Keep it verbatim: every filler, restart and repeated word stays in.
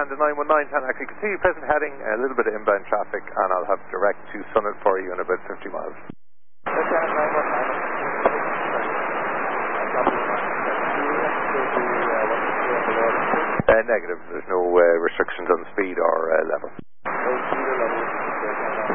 and the nine one nine ten. Actually, continue present heading, a little bit of inbound traffic, and I'll have direct to Summit for you in about fifty miles. Uh, negative. There's no uh, restrictions on speed or uh, level.